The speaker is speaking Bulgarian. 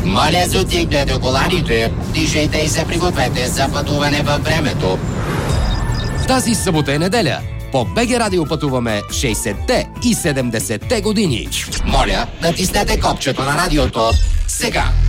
Моля за отигнете коланите, дишайте и се пригответе за пътуване във времето. Тази събота е неделя. По БГ Радио пътуваме 60-те и 70-те години. Моля, натиснете копчето на радиото сега.